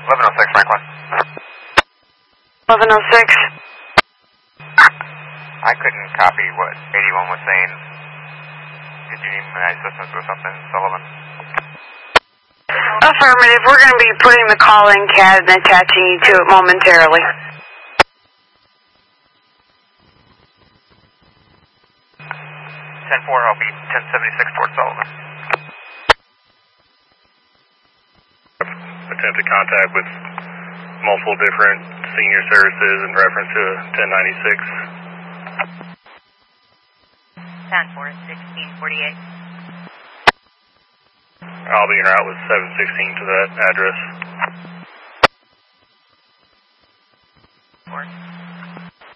1106 Franklin. 1106. I couldn't copy what 81 was saying. Did you need my assistance with something, Sullivan? Affirmative. We're going to be putting the call-in CAD and attaching you to it momentarily. 10-4, I'll be 1076 towards Sullivan. Attempted contact with multiple different senior services in reference to 1096. 10-4, 1648. I'll be en route with 716 to that address.